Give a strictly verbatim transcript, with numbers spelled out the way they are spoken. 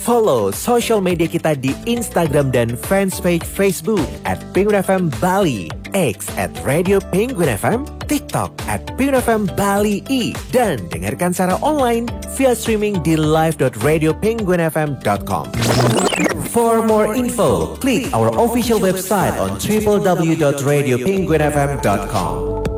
Follow social media kita di Instagram dan fanspage Facebook at Penguin F M Bali, X at Radio Penguin F M, TikTok at Penguin F M Bali I, dan dengarkan secara online via streaming di live dot radio penguin f m dot com. For more info, click our official website on w w w dot radio penguin f m dot com.